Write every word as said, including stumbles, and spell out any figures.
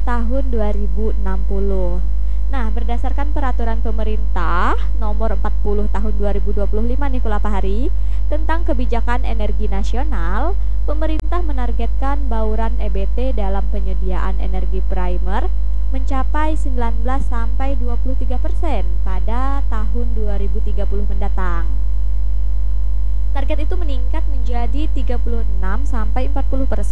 tahun dua ribu enam puluh. Nah, berdasarkan peraturan pemerintah nomor empat puluh tahun dua ribu dua puluh lima nih Kulapahari tentang kebijakan energi nasional, pemerintah menargetkan bauran E B T dalam penyediaan energi primer mencapai sembilan belas sampai dua puluh tiga persen pada tahun dua ribu tiga puluh mendatang. Target itu meningkat menjadi tiga puluh enam sampai empat puluh persen